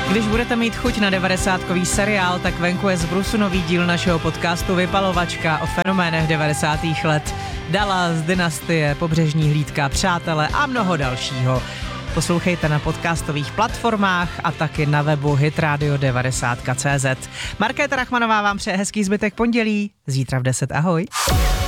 Když budete mít chuť na 90kový seriál, tak venku je zbrusu nový díl našeho podcastu Vypalovačka o fenoménech 90. let. Dallas, Dynastie, Pobřežní hlídka, Přátelé a mnoho dalšího. Poslouchejte na podcastových platformách a taky na webu hitradio90.cz. Markéta Rachmanová vám přeje hezký zbytek pondělí. Zítra v 10. Ahoj.